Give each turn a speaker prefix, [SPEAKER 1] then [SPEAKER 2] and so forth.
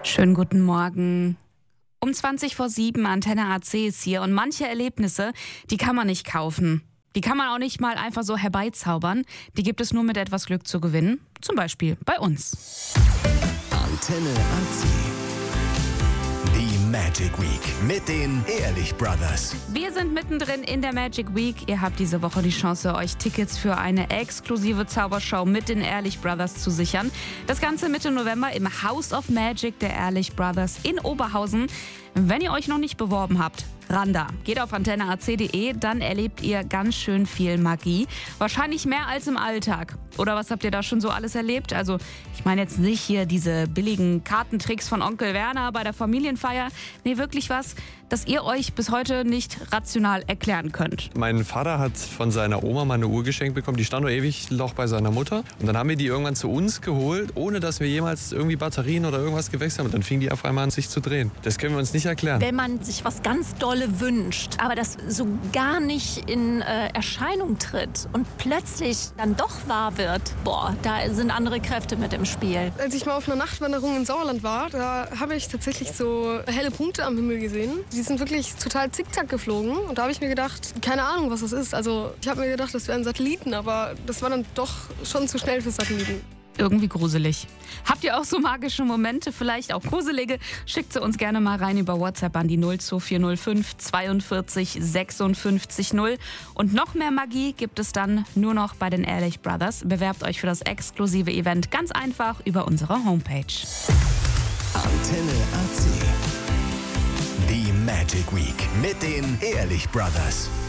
[SPEAKER 1] Schönen guten Morgen. Um 7:20 Antenne AC ist hier und manche Erlebnisse, die kann man nicht kaufen. Die kann man auch nicht mal einfach so herbeizaubern. Die gibt es nur mit etwas Glück zu gewinnen. Zum Beispiel bei uns.
[SPEAKER 2] Antenne AC. Die Magic Week mit den Ehrlich Brothers.
[SPEAKER 1] Wir sind mittendrin in der Magic Week. Ihr habt diese Woche die Chance, euch Tickets für eine exklusive Zaubershow mit den Ehrlich Brothers zu sichern. Das Ganze Mitte November im House of Magic der Ehrlich Brothers in Oberhausen. Wenn ihr euch noch nicht beworben habt, ran da. Geht auf antenneac.de, dann erlebt ihr ganz schön viel Magie. Wahrscheinlich mehr als im Alltag. Oder was habt ihr da schon so alles erlebt? Also, ich meine jetzt nicht hier diese billigen Kartentricks von Onkel Werner bei der Familienfeier. Nee, wirklich was, das ihr euch bis heute nicht rational erklären könnt.
[SPEAKER 3] Mein Vater hat von seiner Oma mal eine Uhr geschenkt bekommen. Die stand nur ewig noch bei seiner Mutter. Und dann haben wir die irgendwann zu uns geholt, ohne dass wir jemals irgendwie Batterien oder irgendwas gewechselt haben. Und dann fing die auf einmal an, sich zu drehen. Das können wir uns nicht erklären.
[SPEAKER 4] Wenn man sich was ganz Dolle wünscht, aber das so gar nicht in Erscheinung tritt und plötzlich dann doch wahr wird, boah, da sind andere Kräfte mit im Spiel.
[SPEAKER 5] Als ich mal auf einer Nachtwanderung in Sauerland war, da habe ich tatsächlich so helle Punkte am Himmel gesehen. Die sind wirklich total zickzack geflogen. Und da habe ich mir gedacht, keine Ahnung, was das ist. Also ich habe mir gedacht, das wären Satelliten, aber das war dann doch schon zu schnell für Satelliten.
[SPEAKER 1] Irgendwie gruselig. Habt ihr auch so magische Momente, vielleicht auch gruselige? Schickt sie uns gerne mal rein über WhatsApp an die 02405 42 56 0. Und noch mehr Magie gibt es dann nur noch bei den Ehrlich Brothers. Bewerbt euch für das exklusive Event ganz einfach über unsere Homepage.
[SPEAKER 2] Antenne AC. Die Magic Week mit den Ehrlich Brothers.